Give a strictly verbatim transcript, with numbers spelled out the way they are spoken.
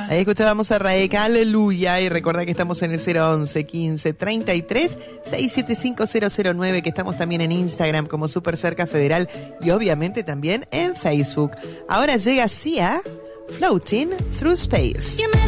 Ahí escuchábamos a Raek, aleluya. Y recuerda que estamos en el cero once, quince, treinta y tres, sesenta y siete cinco cero cero nueve, que estamos también en Instagram como Super Cerca Federal y obviamente también en Facebook. Ahora llega Sia, Floating Through Space.